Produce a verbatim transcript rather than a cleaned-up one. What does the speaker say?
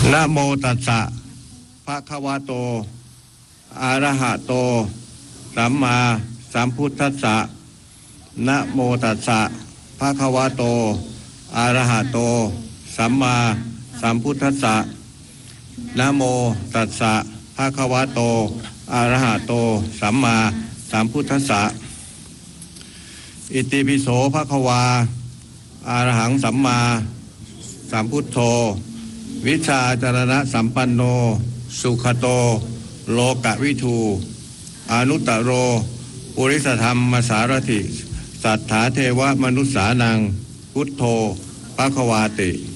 นะโมตัสสะภะคะวะโตอะระหะโตสัมมาสัมพุทธัสสะนะโมตัสสะภะคะวะโตอะระหะโตสัมมาสัมพุทธัสสะนะโมตัสสะภะคะวะโตอะระหะโตสัมมาสัมพุทธัสสะอิติปิโสภะคะวาอะระหังสัมมาสัมพุทโธวิชาจารณะสัมปันโนสุขโตโลกวิทูอนุตตโรปุริสธรรมสารถิสัทธาเทวมนุษสานังพุทโธภควาติ